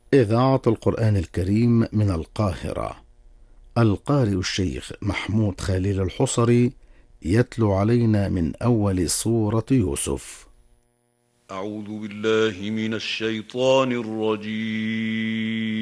إذاعة القرآن الكريم من القاهرة. القارئ الشيخ محمود خليل الحصري يتلو علينا من أول سورة يوسف. أعوذ بالله من الشيطان الرجيم.